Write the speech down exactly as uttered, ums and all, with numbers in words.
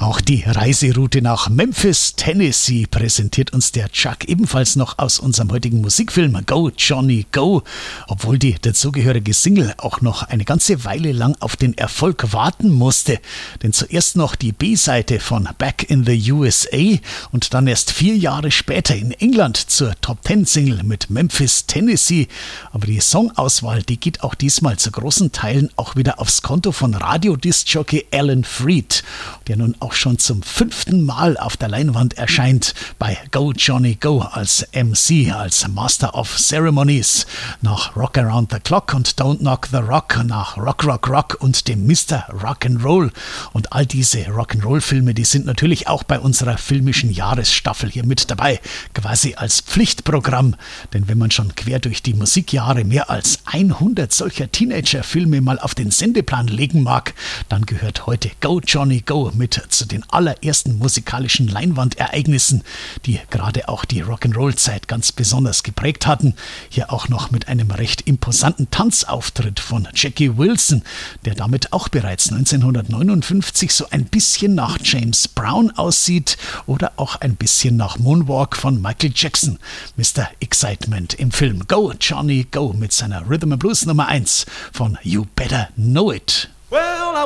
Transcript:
Auch die Reiseroute nach Memphis, Tennessee präsentiert uns der Chuck ebenfalls noch aus unserem heutigen Musikfilm Go Johnny Go, obwohl die dazugehörige Single auch noch eine ganze Weile lang auf den Erfolg warten musste. Denn zuerst noch die B-Seite von Back in the U S A und dann erst vier Jahre später in England zur Top-Ten-Single mit Memphis, Tennessee. Aber die Songauswahl, die geht auch diesmal zu großen Teilen auch wieder aufs Konto von Radiodiskjockey Alan Freed, der nun auch schon zum fünften Mal auf der Leinwand erscheint bei Go Johnny Go als M C, als Master of Ceremonies. Nach Rock Around the Clock und Don't Knock the Rock, nach Rock Rock Rock und dem Mister Rock'n'Roll. Und all diese Rock'n'Roll-Filme, die sind natürlich auch bei unserer filmischen Jahresstaffel hier mit dabei, quasi als Pflichtprogramm. Denn wenn man schon quer durch die Musikjahre mehr als hundert solcher Teenager-Filme mal auf den Sendeplan legen mag, dann gehört heute Go Johnny Go mit zu den allerersten musikalischen Leinwandereignissen, die gerade auch die Rock'n'Roll-Zeit ganz besonders geprägt hatten. Hier auch noch mit einem recht imposanten Tanzauftritt von Jackie Wilson, der damit auch bereits neunzehnhundertneunundfünfzig so ein bisschen nach James Brown aussieht oder auch ein bisschen nach Moonwalk von Michael Jackson. Mister Excitement im Film Go Johnny Go mit seiner Rhythm and Blues Nummer eins von You Better Know It. Well,